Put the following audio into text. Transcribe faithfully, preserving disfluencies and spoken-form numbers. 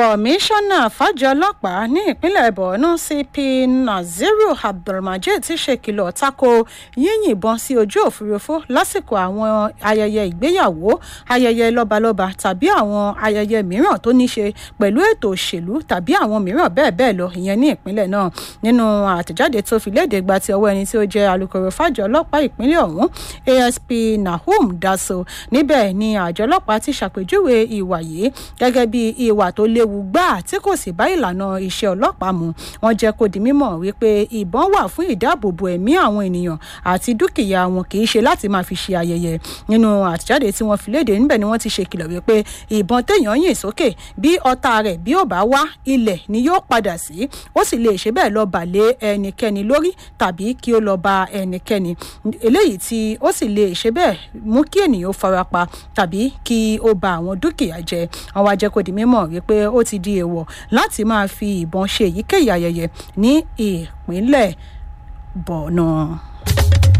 kọmíṣánná fàjọ ọlọ́pàá ní ìpínlẹ̀ borno C P Naziru Abdulmajid ti ṣèkìlọ̀ tako yíyìnbọn sí ojú òfurufú lásìkò àwọn ayẹyẹ ìgbéyàwó ayẹyẹ lọ́balọ́ba tàbí àwọn ayẹyẹ mìíràn tó ní ṣe pẹ̀lú ètò òṣèlú tàbí àwọn mìíràn bẹ́ẹ̀ bẹ́ẹ̀ lọ ìyẹn ní ìpínlẹ̀ náà. Nínú àtẹ̀jáde tó fi léde gba ti ọwọ́ ẹni tí ó jẹ́ alukoro fàjọ ọlọ́pàá ìpínlẹ̀ ọ̀hún A S P Nahum Daso, níbẹ̀ ni àjọ ọlọ́pàá ti ṣàpèjúwe ìwà yìí gẹ́gẹ́ bí ìwà tó léwu gbáà tí kò sì bá ìlànà iṣẹ́ ọlọ́pàá mu. Wọ́n jẹ́ kó di mímọ̀ wípé ìbọn wà fún ìdáàbòbò ẹ̀mí àwọn ènìyàn àti dúkìá wọn, kì í ṣe láti máa fi ṣe ayẹyẹ. Nínú àtẹ̀jáde tí wọ́n fi léde níbẹ̀ ni wọ́n ti ṣe kìlọ̀ wípé ìbọn téèyàn yìn sókè bí ọta rẹ̀ bí ó bá wá ilẹ̀ ni yóò padà sí, ó sì lè ṣe bẹ́ẹ̀ lọ bà lé ẹnikẹ́ni lórí tàbí kí ó lọ ba ẹnikẹ́ni, eléyìí tí ó sì lè ṣe bẹ́ẹ̀ mú kí ènìyàn farapa tàbí kí ó ba àwọn dúkìá jẹ́. Wọ́n wá jẹ́ kó di mímọ̀ wípé ó ti di èèwọ̀ láti máa fi ìbọn ṣe èyíkéyìí ayẹyẹ ní ìpínlẹ̀ Borno.